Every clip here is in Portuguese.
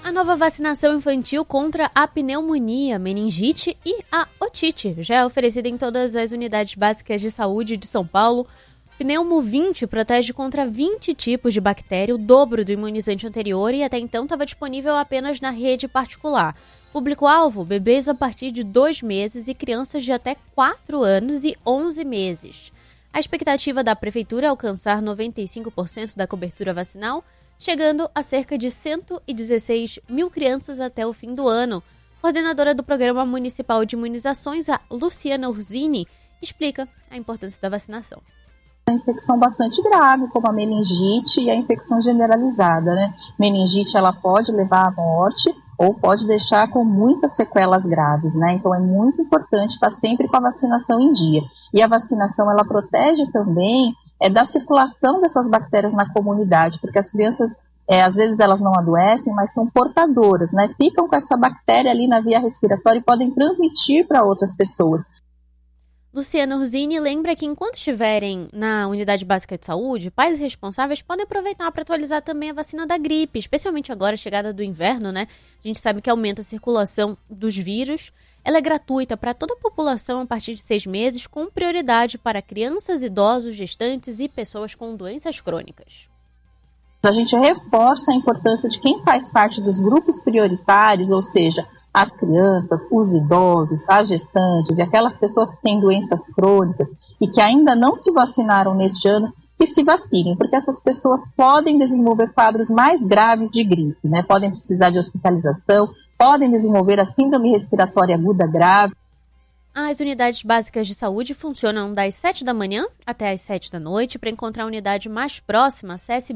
A nova vacinação infantil contra a pneumonia, meningite e a otite já é oferecida em todas as unidades básicas de saúde de São Paulo. Pneumo 20 protege contra 20 tipos de bactéria, o dobro do imunizante anterior, e até então estava disponível apenas na rede particular. Público-alvo, bebês a partir de 2 meses e crianças de até 4 anos e 11 meses. A expectativa da Prefeitura é alcançar 95% da cobertura vacinal, chegando a cerca de 116 mil crianças até o fim do ano. Coordenadora do Programa Municipal de Imunizações, a Luciana Urzini, explica a importância da vacinação. A infecção bastante grave, como a meningite e a infecção generalizada, né? Meningite, ela pode levar à morte ou pode deixar com muitas sequelas graves, né? Então é muito importante estar sempre com a vacinação em dia. E a vacinação, ela protege também da circulação dessas bactérias na comunidade, porque as crianças, às vezes elas não adoecem, mas são portadoras, né? Ficam com essa bactéria ali na via respiratória e podem transmitir para outras pessoas. Luciana Urzini lembra que enquanto estiverem na unidade básica de saúde, pais responsáveis podem aproveitar para atualizar também a vacina da gripe, especialmente agora a chegada do inverno, né? A gente sabe que aumenta a circulação dos vírus. Ela é gratuita para toda a população a partir de 6 meses, com prioridade para crianças, idosos, gestantes e pessoas com doenças crônicas. A gente reforça a importância de quem faz parte dos grupos prioritários, ou seja, as crianças, os idosos, as gestantes e aquelas pessoas que têm doenças crônicas e que ainda não se vacinaram neste ano, que se vacinem, porque essas pessoas podem desenvolver quadros mais graves de gripe, né? Podem precisar de hospitalização, podem desenvolver a síndrome respiratória aguda grave. As unidades básicas de saúde funcionam das 7 da manhã até as 7 da noite. Para encontrar a unidade mais próxima, acesse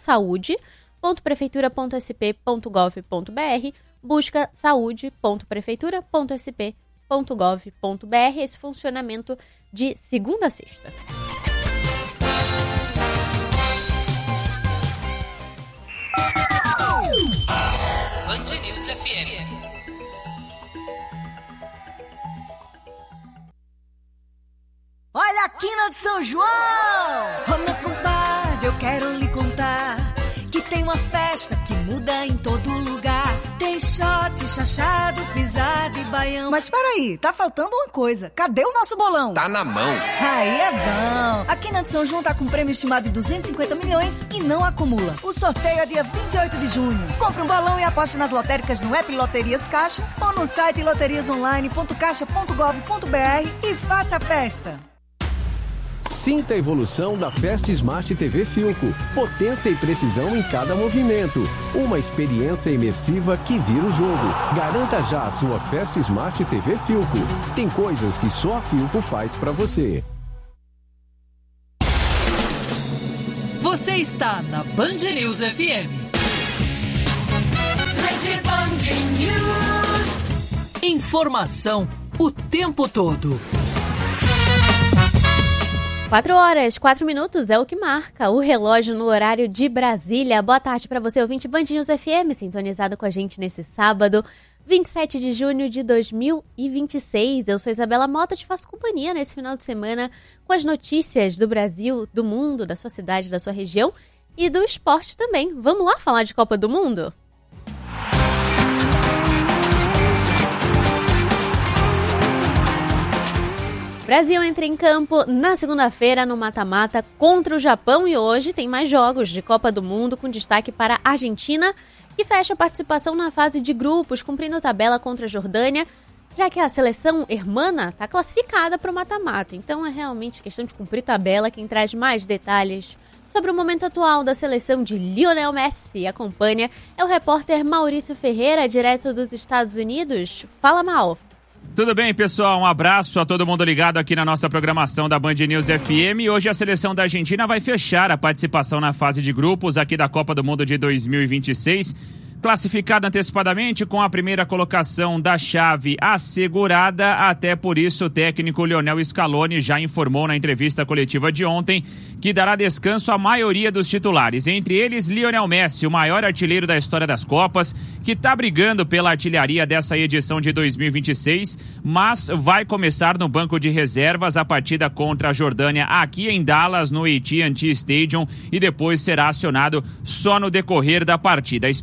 buscasaude.prefeitura.sp.gov.br, buscasaude.prefeitura.sp.gov.br, esse funcionamento de segunda a sexta. Band News FM. Olha a quina de São João! Ô meu compadre, eu quero lhe contar que tem uma festa que muda em todo lugar. Tem shot, chachado, pisada e baião. Mas peraí, tá faltando uma coisa. Cadê o nosso bolão? Tá na mão. Aí é bom. A quina de São João tá com prêmio estimado de 250 milhões e não acumula. O sorteio é dia 28 de junho. Compre um bolão e aposte nas lotéricas no app Loterias Caixa ou no site loteriasonline.caixa.gov.br e faça a festa. Sinta a evolução da Fast Smart TV Philco. Potência e precisão em cada movimento. Uma experiência imersiva que vira o jogo. Garanta já a sua Fast Smart TV Philco. Tem coisas que só a Philco faz pra você. Você está na Band News FM. Rede Band News. Informação o tempo todo. 4 horas, 4 minutos é o que marca o relógio no horário de Brasília. Boa tarde para você, ouvinte Band News FM, sintonizado com a gente nesse sábado, 27 de junho de 2026. Eu sou Isabela Mota, te faço companhia nesse final de semana com as notícias do Brasil, do mundo, da sua cidade, da sua região e do esporte também. Vamos lá falar de Copa do Mundo? Brasil entra em campo na segunda-feira no mata-mata contra o Japão e hoje tem mais jogos de Copa do Mundo com destaque para a Argentina, que fecha a participação na fase de grupos, cumprindo tabela contra a Jordânia, já que a seleção hermana está classificada para o mata-mata. Então é realmente questão de cumprir tabela. Quem traz mais detalhes sobre o momento atual da seleção de Lionel Messi acompanha é o repórter Maurício Ferreira, direto dos Estados Unidos. Fala, Mau. Tudo bem, pessoal? Um abraço a todo mundo ligado aqui na nossa programação da Band News FM. Hoje a seleção da Argentina vai fechar a participação na fase de grupos aqui da Copa do Mundo de 2026. Classificada antecipadamente com a primeira colocação da chave assegurada, até por isso o técnico Lionel Scaloni já informou na entrevista coletiva de ontem que dará descanso à maioria dos titulares, entre eles Lionel Messi, o maior artilheiro da história das Copas, que está brigando pela artilharia dessa edição de 2026, mas vai começar no banco de reservas a partida contra a Jordânia aqui em Dallas, no AT&T Stadium, e depois será acionado só no decorrer da partida. A expectativa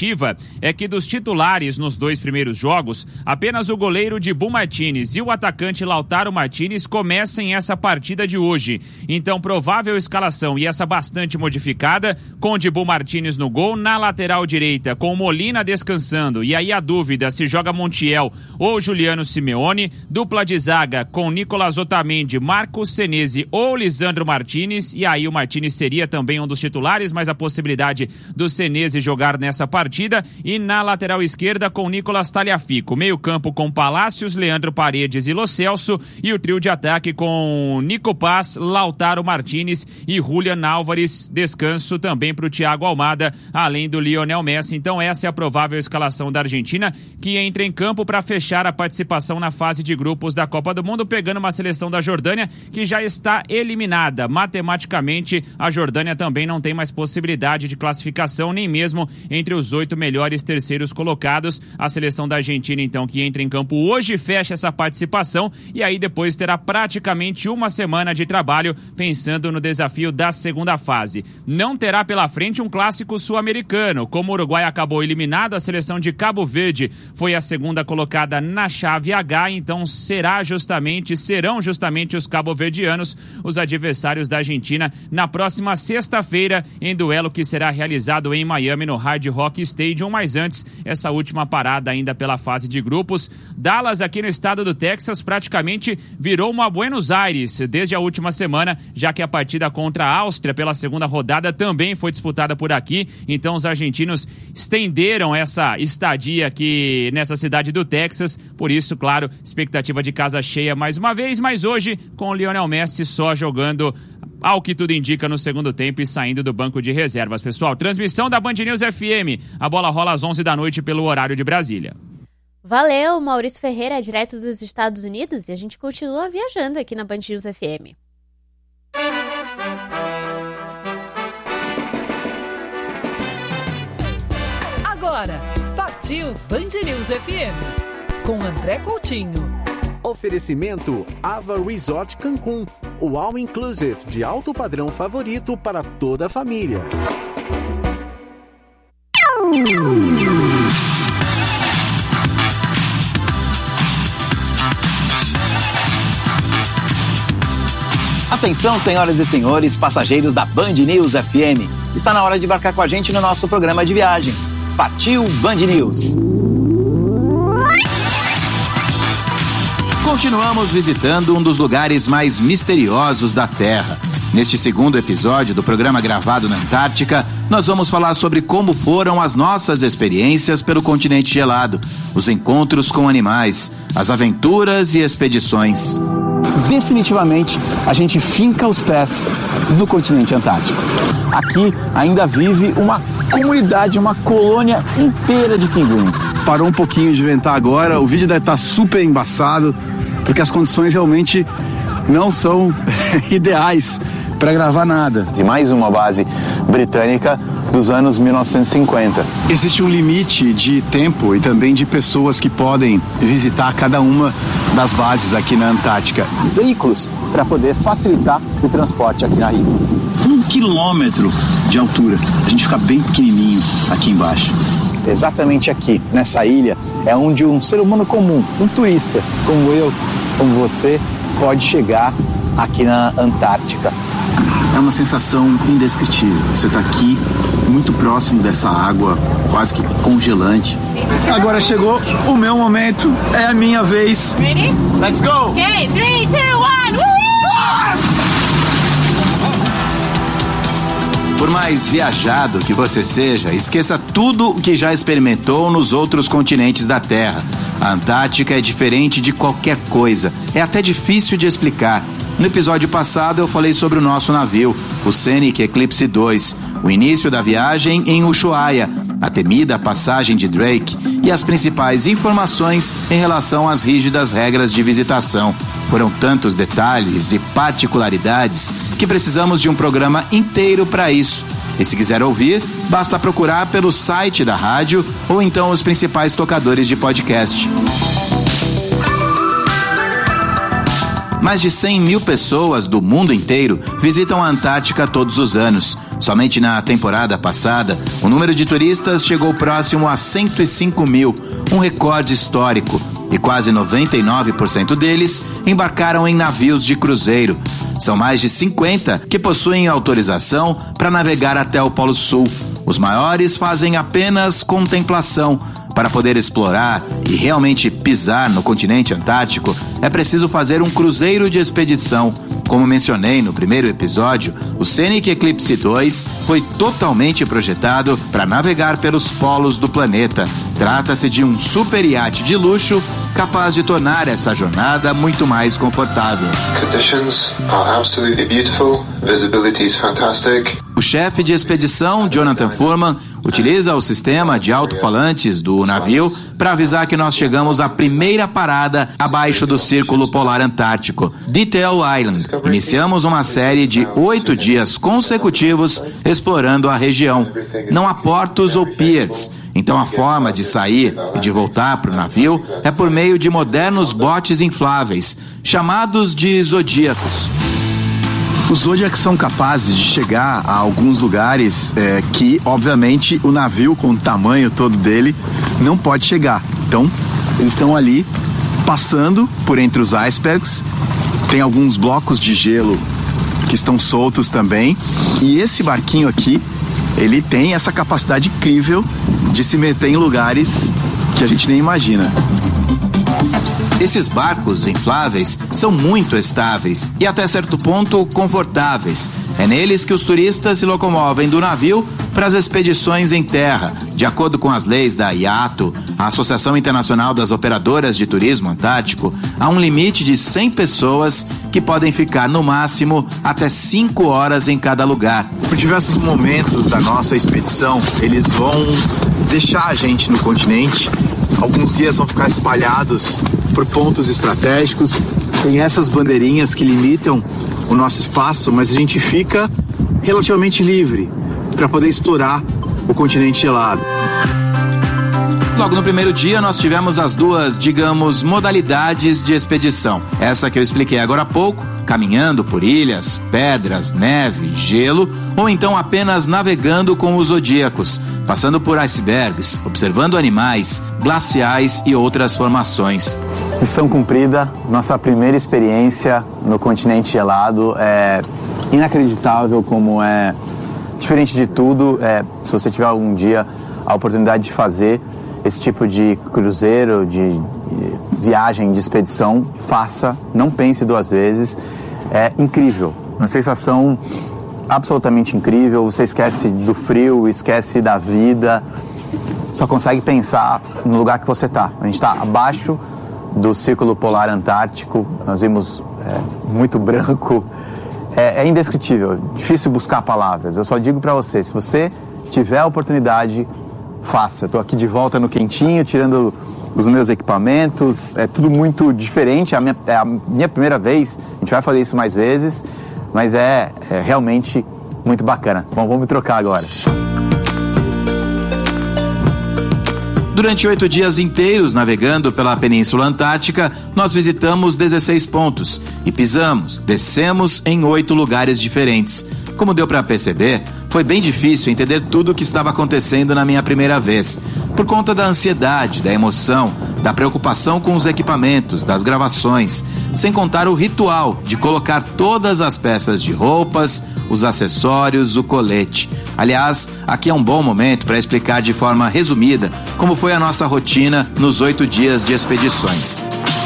expectativa é que dos titulares nos 2 primeiros jogos, apenas o goleiro Dibu Martínez e o atacante Lautaro Martínez comecem essa partida de hoje. Então, provável escalação e essa bastante modificada, com Dibu Martínez no gol, na lateral direita com Molina descansando, e aí a dúvida se joga Montiel ou Juliano Simeone, dupla de zaga com Nicolas Otamendi, Marcos Senesi ou Lisandro Martínez, e aí o Martínez seria também um dos titulares, mas a possibilidade do Senesi jogar nessa partida, e na lateral esquerda com Nicolas Tagliafico, meio campo com Palácios, Leandro Paredes e Lo Celso, e o trio de ataque com Nico Paz, Lautaro Martínez e Julian Álvares, descanso também para o Thiago Almada, além do Lionel Messi. Então essa é a provável escalação da Argentina, que entra em campo para fechar a participação na fase de grupos da Copa do Mundo, pegando uma seleção da Jordânia que já está eliminada. Matematicamente, a Jordânia também não tem mais possibilidade de classificação, nem mesmo entre os 8 melhores terceiros colocados. A seleção da Argentina, então, que entra em campo hoje, fecha essa participação e aí depois terá praticamente uma semana de trabalho pensando no desafio da segunda fase. Não terá pela frente um clássico sul-americano. Como o Uruguai acabou eliminado, a seleção de Cabo Verde foi a segunda colocada na chave H, então serão justamente os cabo-verdianos os adversários da Argentina na próxima sexta-feira, em duelo que será realizado em Miami, no Hard Rock Stadium, mas antes, essa última parada ainda pela fase de grupos. Dallas, aqui no estado do Texas, praticamente virou uma Buenos Aires desde a última semana, já que a partida contra a Áustria pela segunda rodada também foi disputada por aqui, então os argentinos estenderam essa estadia aqui nessa cidade do Texas, por isso, claro, expectativa de casa cheia mais uma vez, mas hoje com o Lionel Messi só jogando, ao que tudo indica, no segundo tempo e saindo do banco de reservas. Pessoal, transmissão da Band News FM, a bola rola às 11 da noite pelo horário de Brasília. Valeu, Maurício Ferreira, direto dos Estados Unidos, e a gente continua viajando aqui na Band News FM. Agora, partiu Band News FM, com André Coutinho. Oferecimento Ava Resort Cancún, o All Inclusive de alto padrão favorito para toda a família. Atenção, senhoras e senhores, passageiros da Band News FM. Está na hora de embarcar com a gente no nosso programa de viagens. Partiu Band News. Continuamos visitando um dos lugares mais misteriosos da Terra. Neste segundo episódio do programa gravado na Antártica, nós vamos falar sobre como foram as nossas experiências pelo continente gelado, os encontros com animais, as aventuras e expedições. Definitivamente, a gente finca os pés no continente antártico. Aqui ainda vive uma comunidade, uma colônia inteira de pinguins. Parou um pouquinho de ventar agora, o vídeo deve estar super embaçado, porque as condições realmente não são ideais para gravar nada. De mais uma base britânica dos anos 1950. Existe um limite de tempo e também de pessoas que podem visitar cada uma das bases aqui na Antártica. Veículos para poder facilitar o transporte aqui na ilha. 1 quilômetro de altura, a gente fica bem pequenininho aqui embaixo. Exatamente aqui, nessa ilha, é onde um ser humano comum, um turista, como eu, como você, pode chegar aqui na Antártica. É uma sensação indescritível. Você está aqui, muito próximo dessa água, quase que congelante. Agora chegou o meu momento, é a minha vez. Ready? Let's go! Okay, 3, 2, 1, Por mais viajado que você seja, esqueça tudo o que já experimentou nos outros continentes da Terra. A Antártica é diferente de qualquer coisa. É até difícil de explicar. No episódio passado eu falei sobre o nosso navio, o Scenic Eclipse 2, o início da viagem em Ushuaia, a temida passagem de Drake e as principais informações em relação às rígidas regras de visitação. Foram tantos detalhes e particularidades que precisamos de um programa inteiro para isso. E se quiser ouvir, basta procurar pelo site da rádio ou então os principais tocadores de podcast. Mais de 100 mil pessoas do mundo inteiro visitam a Antártica todos os anos. Somente na temporada passada, o número de turistas chegou próximo a 105 mil, um recorde histórico, e quase 99% deles embarcaram em navios de cruzeiro. São mais de 50 que possuem autorização para navegar até o Polo Sul. Os maiores fazem apenas contemplação. Para poder explorar e realmente pisar no continente antártico, é preciso fazer um cruzeiro de expedição. Como mencionei no primeiro episódio, o Scenic Eclipse 2 foi totalmente projetado para navegar pelos polos do planeta. Trata-se de um super iate de luxo capaz de tornar essa jornada muito mais confortável. Conditions are absolutely beautiful. Visibility is fantastic. O chefe de expedição, Jonathan Furman, utiliza o sistema de alto-falantes do navio para avisar que nós chegamos à primeira parada abaixo do Círculo Polar Antártico, Detail Island. Iniciamos uma série de 8 dias consecutivos explorando a região. Não há portos ou piers, então a forma de sair e de voltar para o navio é por meio de modernos botes infláveis, chamados de zodíacos. Os Zodiacs são capazes de chegar a alguns lugares que, obviamente, o navio, com o tamanho todo dele, não pode chegar. Então, eles estão ali, passando por entre os icebergs. Tem alguns blocos de gelo que estão soltos também. E esse barquinho aqui, ele tem essa capacidade incrível de se meter em lugares que a gente nem imagina. Esses barcos infláveis são muito estáveis e até certo ponto confortáveis. É neles que os turistas se locomovem do navio para as expedições em terra. De acordo com as leis da IATO, a Associação Internacional das Operadoras de Turismo Antártico, há um limite de 100 pessoas que podem ficar no máximo até 5 horas em cada lugar. Por diversos momentos da nossa expedição, eles vão deixar a gente no continente. Alguns guias vão ficar espalhados por pontos estratégicos. Tem essas bandeirinhas que limitam o nosso espaço, mas a gente fica relativamente livre para poder explorar o continente gelado. Logo no primeiro dia, nós tivemos as duas, digamos, modalidades de expedição. Essa que eu expliquei agora há pouco, caminhando por ilhas, pedras, neve, gelo, ou então apenas navegando com os zodíacos, passando por icebergs, observando animais, glaciais e outras formações. Missão cumprida, nossa primeira experiência no continente gelado. É inacreditável como é diferente de tudo. Se você tiver algum dia a oportunidade de fazer esse tipo de cruzeiro, de viagem, de expedição, faça, não pense duas vezes. É incrível, uma sensação absolutamente incrível. Você esquece do frio, esquece da vida, só consegue pensar no lugar que você está. A gente está abaixo do Círculo Polar Antártico, nós vimos muito branco, é indescritível, difícil buscar palavras. Eu só digo para você, se você tiver a oportunidade, faça. Estou aqui de volta no quentinho, tirando os meus equipamentos, é tudo muito diferente, é a minha primeira vez, a gente vai fazer isso mais vezes, mas é realmente muito bacana. Bom, vamos trocar agora. Durante 8 dias inteiros navegando pela Península Antártica, nós visitamos 16 pontos e pisamos, descemos em 8 lugares diferentes. Como deu para perceber, foi bem difícil entender tudo o que estava acontecendo na minha primeira vez, por conta da ansiedade, da emoção, da preocupação com os equipamentos, das gravações, sem contar o ritual de colocar todas as peças de roupas, os acessórios, o colete. Aliás, aqui é um bom momento para explicar de forma resumida como foi a nossa rotina nos 8 dias de expedições.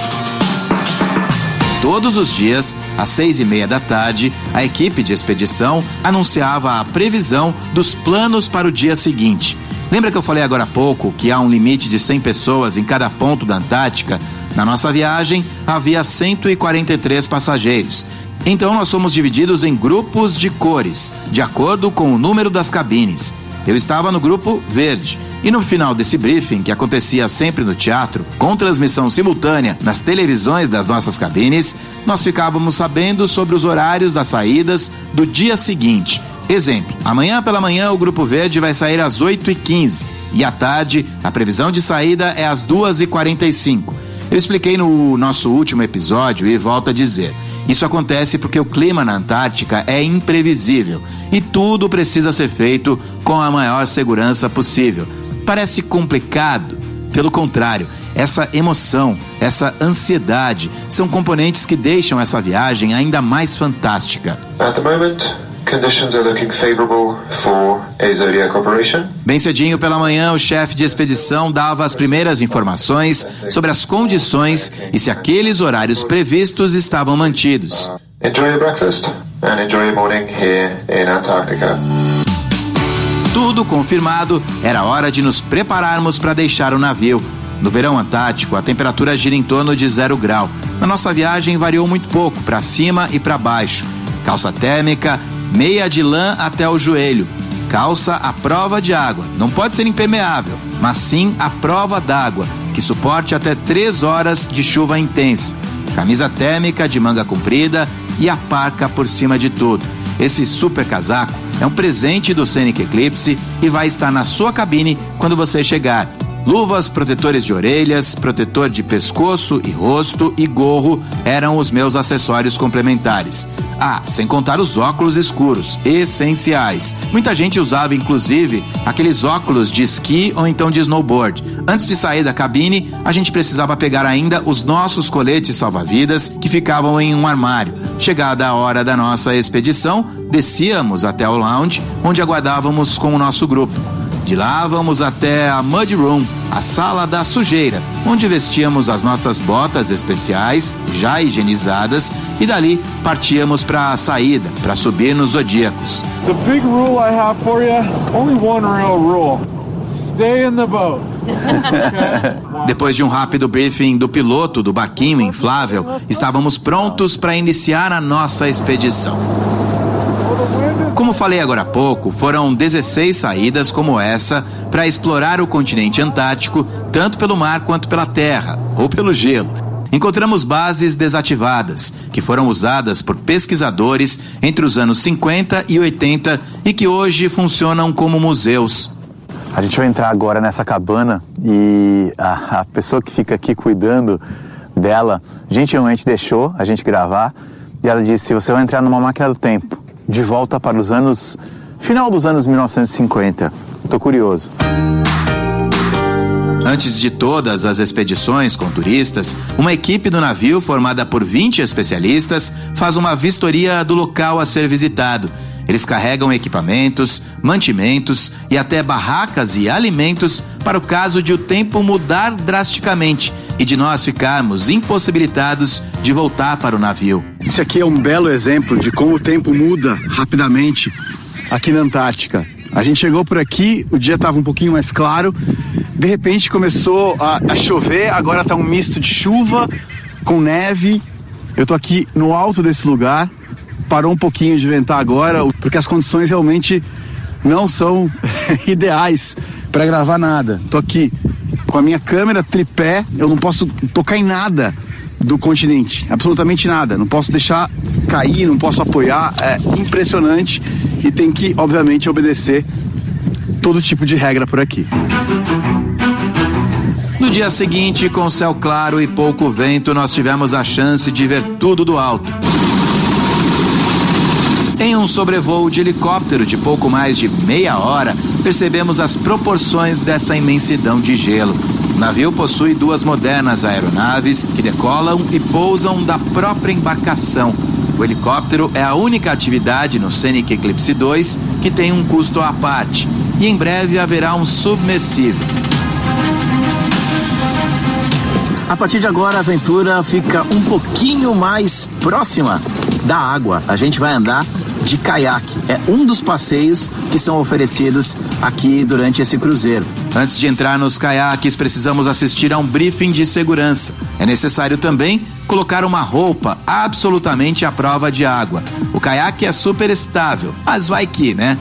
Todos os dias, às 6:30 da tarde, a equipe de expedição anunciava a previsão dos planos para o dia seguinte. Lembra que eu falei agora há pouco que há um limite de 100 pessoas em cada ponto da Antártica? Na nossa viagem, havia 143 passageiros. Então nós fomos divididos em grupos de cores, de acordo com o número das cabines. Eu estava no grupo verde. E no final desse briefing, que acontecia sempre no teatro, com transmissão simultânea nas televisões das nossas cabines, nós ficávamos sabendo sobre os horários das saídas do dia seguinte. Exemplo, amanhã pela manhã o grupo verde vai sair às 8h15 e à tarde a previsão de saída é às 2h45. Eu Eu expliquei no nosso último episódio e volto a dizer, isso acontece porque o clima na Antártica é imprevisível e tudo precisa ser feito com a maior segurança possível. Parece complicado, pelo contrário, essa emoção, essa ansiedade são componentes que deixam essa viagem ainda mais fantástica. At the moment, conditions are looking favorable for a Zodiac operation. Bem cedinho pela manhã, o chefe de expedição dava as primeiras informações sobre as condições e se aqueles horários previstos estavam mantidos. Enjoy your breakfast and enjoy your morning here in Antarctica. Tudo confirmado, era hora de nos prepararmos para deixar o navio. No verão antártico, a temperatura gira em torno de 0 grau. Na nossa viagem variou muito pouco, para cima e para baixo. Calça térmica, meia de lã até o joelho. Calça à prova de água. Não pode ser impermeável, mas sim à prova d'água, que suporte até 3 horas de chuva intensa. Camisa térmica de manga comprida e a parca por cima de tudo. Esse super casaco é um presente do Scenic Eclipse e vai estar na sua cabine quando você chegar. Luvas, protetores de orelhas, protetor de pescoço e rosto e gorro eram os meus acessórios complementares. Ah, sem contar os óculos escuros, essenciais. Muita gente usava, inclusive, aqueles óculos de esqui ou então de snowboard. Antes de sair da cabine, a gente precisava pegar ainda os nossos coletes salva-vidas que ficavam em um armário. Chegada a hora da nossa expedição, descíamos até o lounge, onde aguardávamos com o nosso grupo. De lá vamos até a Mud Room, a sala da sujeira, onde vestíamos as nossas botas especiais, já higienizadas, e dali partíamos para a saída, para subir nos zodíacos. The big rule I have for you, only one real rule. Stay in the boat. Depois de um rápido briefing do piloto do barquinho inflável, estávamos prontos para iniciar a nossa expedição. Como falei agora há pouco, foram 16 saídas como essa para explorar o continente antártico, tanto pelo mar quanto pela terra, ou pelo gelo. Encontramos bases desativadas, que foram usadas por pesquisadores entre os anos 50 e 80 e que hoje funcionam como museus. A gente vai entrar agora nessa cabana e a pessoa que fica aqui cuidando dela, gentilmente deixou a gente gravar e ela disse, você vai entrar numa máquina do tempo. De volta para os anos... final dos anos 1950. Tô curioso. Antes de todas as expedições com turistas, uma equipe do navio, formada por 20 especialistas, faz uma vistoria do local a ser visitado. Eles carregam equipamentos, mantimentos e até barracas e alimentos para o caso de o tempo mudar drasticamente e de nós ficarmos impossibilitados de voltar para o navio. Esse aqui é um belo exemplo de como o tempo muda rapidamente aqui na Antártica. A gente chegou por aqui, o dia estava um pouquinho mais claro, de repente começou a chover, agora está um misto de chuva com neve. Eu tô aqui no alto desse lugar, parou um pouquinho de ventar agora, porque as condições realmente não são ideais para gravar nada. Tô aqui com a minha câmera tripé, eu não posso tocar em nada do continente, absolutamente nada, não posso deixar cair, não posso apoiar, é impressionante e tem que, obviamente, obedecer todo tipo de regra por aqui. No dia seguinte, com céu claro e pouco vento, nós tivemos a chance de ver tudo do alto. Em um sobrevoo de helicóptero de pouco mais de meia hora, percebemos as proporções dessa imensidão de gelo. O navio possui 2 modernas aeronaves que decolam e pousam da própria embarcação. O helicóptero é a única atividade no Scenic Eclipse 2 que tem um custo à parte. E em breve haverá um submersível. A partir de agora a aventura fica um pouquinho mais próxima da água. A gente vai andar de caiaque. É um dos passeios que são oferecidos aqui durante esse cruzeiro. Antes de entrar nos caiaques, precisamos assistir a um briefing de segurança. É necessário também colocar uma roupa absolutamente à prova de água. O caiaque é super estável, mas vai que, né?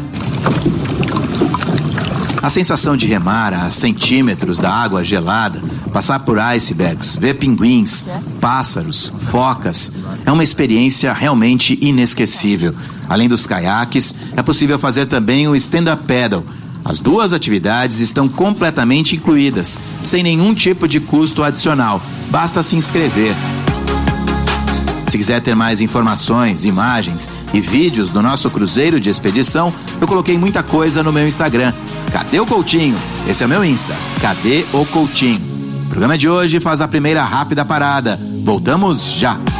A sensação de remar a centímetros da água gelada, passar por icebergs, ver pinguins, pássaros, focas, é uma experiência realmente inesquecível. Além dos caiaques, é possível fazer também o stand-up paddle. As 2 atividades estão completamente incluídas, sem nenhum tipo de custo adicional. Basta se inscrever. Se quiser ter mais informações, imagens e vídeos do nosso cruzeiro de expedição, eu coloquei muita coisa no meu Instagram. Cadê o Coutinho? Esse é o meu Insta. Cadê o Coutinho? O programa de hoje faz a primeira rápida parada. Voltamos já!